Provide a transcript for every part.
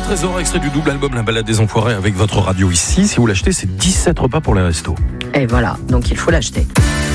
trésor, extrait du double album La Balade des Enfoirés avec votre radio ici. Si vous l'achetez, c'est 17 repas pour les restos. Et voilà, donc il faut l'acheter.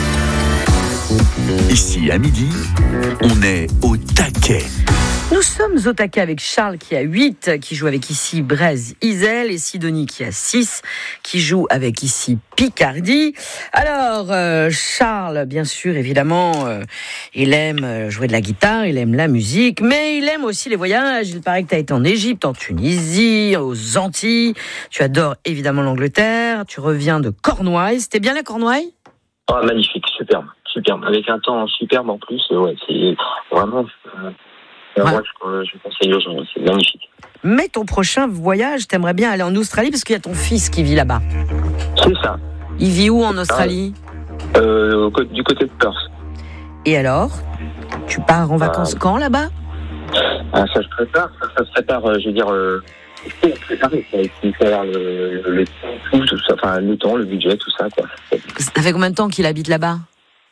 Ici, à midi, on est au taquet. Nous sommes au taquet avec Charles qui a 8, qui joue avec ici Braise Isel, et Sidonie qui a 6, qui joue avec ici Picardie. Alors, Charles, bien sûr, évidemment, il aime jouer de la guitare, il aime la musique, mais il aime aussi les voyages. Il paraît que tu as été en Égypte, en Tunisie, aux Antilles. Tu adores évidemment l'Angleterre. Tu reviens de Cornouailles. C'était bien la Cornouailles ? Ah, magnifique, superbe. Avec un temps superbe en plus. Ouais, c'est vraiment... Voilà. Moi, je conseille aux gens, c'est magnifique. Mais ton prochain voyage, t'aimerais bien aller en Australie parce qu'il y a ton fils qui vit là-bas. C'est ça. Il vit où en Australie ? Du côté de Perth. Et alors ? Tu pars en vacances quand là-bas ? Ça se prépare, ça se prépare, je veux dire, il faut préparer, il faut avoir le temps, tout ça, enfin le temps, le budget, tout ça, quoi. Ça fait combien de temps qu'il habite là-bas ?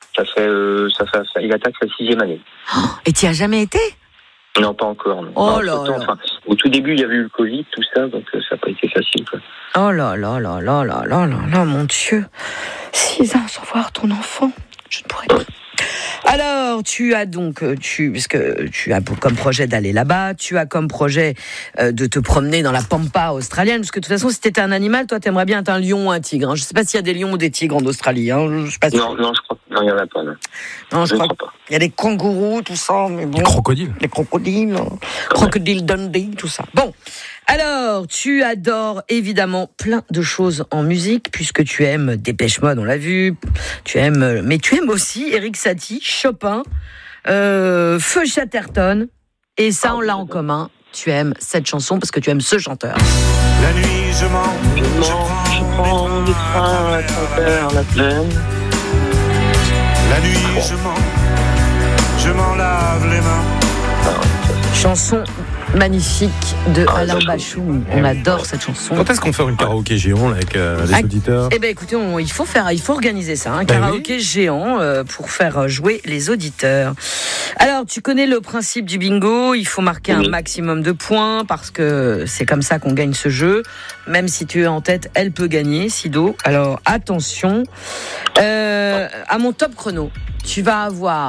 Il attaque sa 6e année. Oh, et t'y as jamais été ? Non, pas encore. Non. Oh là là. Enfin, au tout début, il y avait eu le Covid, tout ça, donc ça n'a pas été facile, quoi. Oh là là là là là là là là, mon Dieu. 6 ans sans voir ton enfant, je ne pourrais pas. Alors, tu as donc, parce que tu as comme projet d'aller là-bas, tu as comme projet de te promener dans la pampa australienne, parce que de toute façon, si tu étais un animal, toi, tu aimerais bien être un lion ou un tigre. Hein. Je ne sais pas s'il y a des lions ou des tigres en Australie. Hein. Je sais pas. Non, je crois qu'il n'y en a pas. Non, je crois pas. Il y a des kangourous, tout ça, mais bon. Les crocodiles. Les crocodiles, crocodile Dundee, tout ça. Bon. Alors, tu adores évidemment plein de choses en musique, puisque tu aimes Dépêche Mode, on l'a vu. Mais tu aimes aussi Erik Satie, Chopin, Feu Chatterton. Et ça, on l'a en commun. Tu aimes cette chanson parce que tu aimes ce chanteur. La nuit, je prends le train à travers la plaine. La nuit, je m'en lave les mains. Chanson magnifique de Alain Bachung. On adore cette chanson. Quand est-ce qu'on fait une karaoké géant là, avec les auditeurs ? Eh ben écoutez, il faut organiser ça, un karaoké géant pour faire jouer les auditeurs. Alors, tu connais le principe du bingo, il faut marquer un maximum de points parce que c'est comme ça qu'on gagne ce jeu. Même si tu es en tête, elle peut gagner, Sido. Alors, attention. À mon top chrono, tu vas avoir